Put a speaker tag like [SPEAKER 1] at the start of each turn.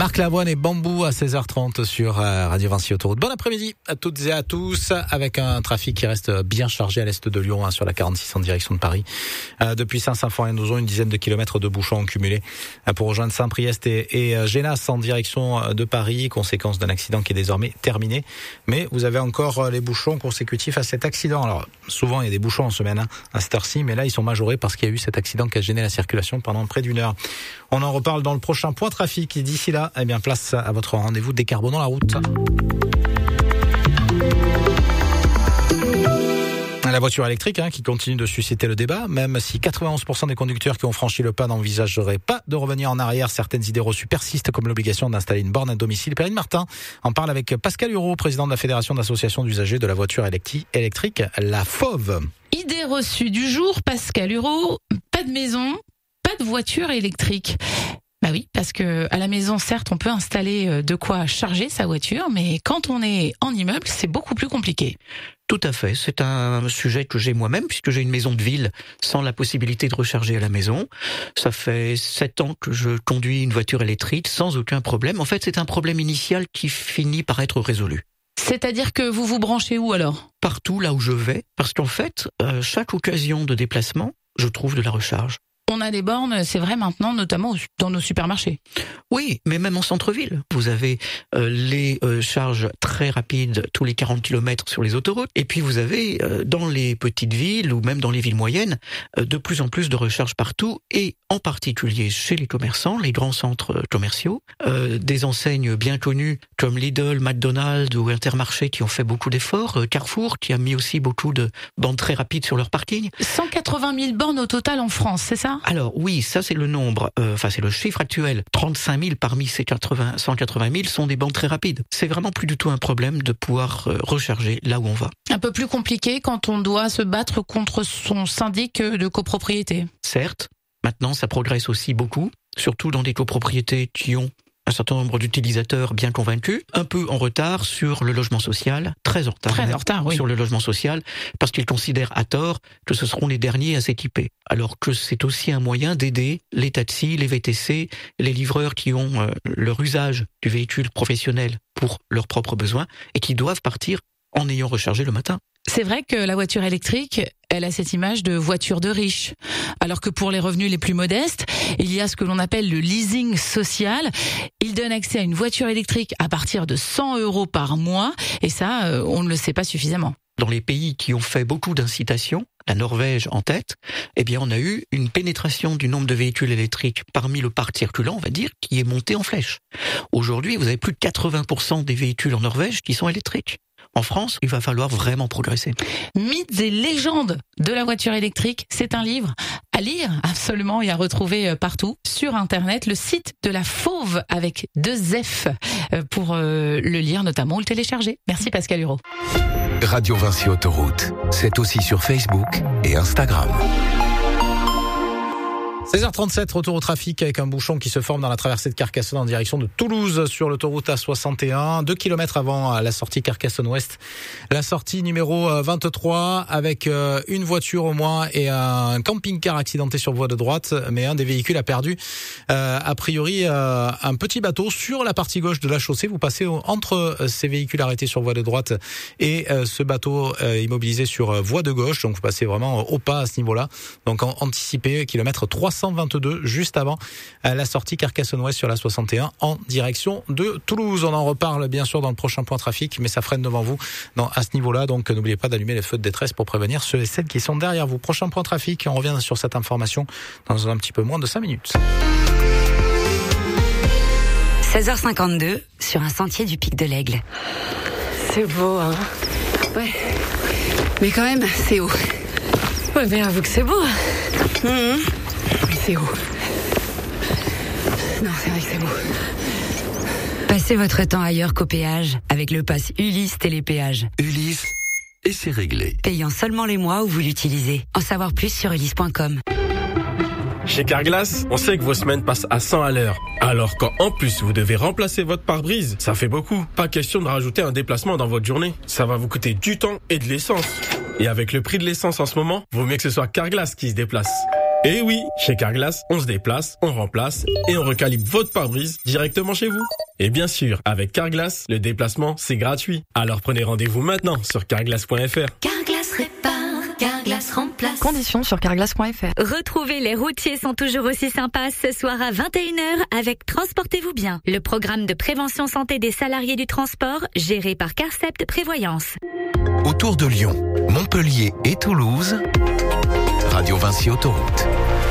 [SPEAKER 1] Marc Lavoine et Bambou à 16h30 sur Radio Vinci Autoroute. Bon après-midi à toutes et à tous, avec un trafic qui reste bien chargé à l'est de Lyon, sur la 46 en direction de Paris. Depuis Saint-Symphorien-d'Ozon, une dizaine de kilomètres de bouchons en cumulé pour rejoindre Saint-Priest et Génas en direction de Paris, conséquence d'un accident qui est désormais terminé. Mais vous avez encore les bouchons consécutifs à cet accident. Alors souvent il y a des bouchons en semaine à cette heure-ci, mais là ils sont majorés parce qu'il y a eu cet accident qui a gêné la circulation pendant près d'une heure. On en reparle dans le prochain point trafic. D'ici là, eh bien, place à votre rendez-vous décarbonant la route. La voiture électrique qui continue de susciter le débat, même si 91% des conducteurs qui ont franchi le pas n'envisageraient pas de revenir en arrière, certaines idées reçues persistent, comme l'obligation d'installer une borne à domicile. Perrine Martin en parle avec Pascal Hureau, président de la Fédération d'associations d'usagers de la voiture électrique, la FOV.
[SPEAKER 2] Idée reçue du jour, Pascal Hureau, pas de maison, pas de voiture électrique. Bah oui, parce que à la maison, certes, on peut installer de quoi charger sa voiture, mais quand on est en immeuble, c'est beaucoup plus compliqué.
[SPEAKER 3] Tout à fait, c'est un sujet que j'ai moi-même, puisque j'ai une maison de ville sans la possibilité de recharger à la maison. Ça fait 7 ans que je conduis une voiture électrique sans aucun problème. En fait, c'est un problème initial qui finit par être résolu.
[SPEAKER 2] C'est-à-dire que vous vous branchez où alors ?
[SPEAKER 3] Partout là où je vais, parce qu'en fait, chaque occasion de déplacement, je trouve de la recharge.
[SPEAKER 2] On a des bornes, c'est vrai maintenant, notamment dans nos supermarchés.
[SPEAKER 3] Oui, mais même en centre-ville. Vous avez les charges très rapides tous les 40 km sur les autoroutes. Et puis vous avez dans les petites villes ou même dans les villes moyennes de plus en plus de recharges partout. Et en particulier chez les commerçants, les grands centres commerciaux. Des enseignes bien connues comme Lidl, McDonald's ou Intermarché qui ont fait beaucoup d'efforts. Carrefour qui a mis aussi beaucoup de bandes très rapides sur leur parking.
[SPEAKER 2] 180 000 bornes au total en France, c'est ça ?
[SPEAKER 3] Alors oui, ça c'est le nombre, c'est le chiffre actuel. 35 000 parmi ces 180 000 sont des bandes très rapides. C'est vraiment plus du tout un problème de pouvoir recharger là où on va.
[SPEAKER 2] Un peu plus compliqué quand on doit se battre contre son syndic de copropriété.
[SPEAKER 3] Certes, maintenant ça progresse aussi beaucoup, surtout dans des copropriétés qui ont un certain nombre d'utilisateurs bien convaincus, un peu en retard sur le logement social, très en retard oui. Sur le logement social, parce qu'ils considèrent à tort que ce seront les derniers à s'équiper. Alors que c'est aussi un moyen d'aider les taxis, les VTC, les livreurs qui ont leur usage du véhicule professionnel pour leurs propres besoins et qui doivent partir en ayant rechargé le matin.
[SPEAKER 2] C'est vrai que la voiture électrique, elle a cette image de voiture de riche. Alors que pour les revenus les plus modestes, il y a ce que l'on appelle le leasing social. Il donne accès à une voiture électrique à partir de 100 € par mois. Et ça, on ne le sait pas suffisamment.
[SPEAKER 3] Dans les pays qui ont fait beaucoup d'incitations, la Norvège en tête, eh bien on a eu une pénétration du nombre de véhicules électriques parmi le parc circulant, on va dire, qui est monté en flèche. Aujourd'hui, vous avez plus de 80% des véhicules en Norvège qui sont électriques. En France, il va falloir vraiment progresser.
[SPEAKER 2] Mythes et légendes de la voiture électrique, c'est un livre à lire absolument et à retrouver partout sur Internet, le site de la FOV avec 2 F pour le lire notamment ou le télécharger. Merci Pascal Hureau.
[SPEAKER 4] Radio Vinci Autoroute, c'est aussi sur Facebook et Instagram.
[SPEAKER 1] 16h37, retour au trafic avec un bouchon qui se forme dans la traversée de Carcassonne en direction de Toulouse sur l'autoroute A61, 2 km avant la sortie Carcassonne-Ouest. La sortie numéro 23 avec une voiture au moins et un camping-car accidenté sur voie de droite, mais un des véhicules a perdu a priori un petit bateau sur la partie gauche de la chaussée. Vous passez entre ces véhicules arrêtés sur voie de droite et ce bateau immobilisé sur voie de gauche, donc vous passez vraiment au pas à ce niveau-là. Donc anticipé, kilomètre 322 juste avant la sortie Carcassonne-Ouest sur la 61 en direction de Toulouse. On en reparle bien sûr dans le prochain point trafic, mais ça freine devant vous à ce niveau-là, donc n'oubliez pas d'allumer les feux de détresse pour prévenir ceux et celles qui sont derrière vous. Prochain point trafic, on revient sur cette information dans un petit peu moins de 5 minutes.
[SPEAKER 5] 16h52 sur un sentier du Pic de l'Aigle.
[SPEAKER 6] C'est beau, hein. Ouais. Mais quand même, c'est haut. Ouais, mais avoue que c'est beau. Mais c'est haut. Non, c'est vrai que c'est beau.
[SPEAKER 5] Passez votre temps ailleurs qu'au péage avec le pass Ulysse Télépéage.
[SPEAKER 4] Ulysse, et c'est réglé.
[SPEAKER 5] Payant seulement les mois où vous l'utilisez. En savoir plus sur ulysse.com.
[SPEAKER 7] Chez Carglass, on sait que vos semaines passent à 100 à l'heure. Alors quand en plus vous devez remplacer votre pare-brise, ça fait beaucoup. Pas question de rajouter un déplacement dans votre journée. Ça va vous coûter du temps et de l'essence. Et avec le prix de l'essence en ce moment, vaut mieux que ce soit Carglass qui se déplace. Et oui, chez Carglass, on se déplace, on remplace et on recalibre votre pare-brise directement chez vous. Et bien sûr, avec Carglass, le déplacement, c'est gratuit. Alors prenez rendez-vous maintenant sur carglass.fr.
[SPEAKER 8] Carglass répare, Carglass remplace.
[SPEAKER 9] Conditions sur carglass.fr.
[SPEAKER 10] Retrouvez Les Routiers sont toujours aussi sympas ce soir à 21h avec Transportez-vous bien, le programme de prévention santé des salariés du transport géré par Carcept Prévoyance.
[SPEAKER 4] Autour de Lyon, Montpellier et Toulouse, Radio Vinci Autoroute.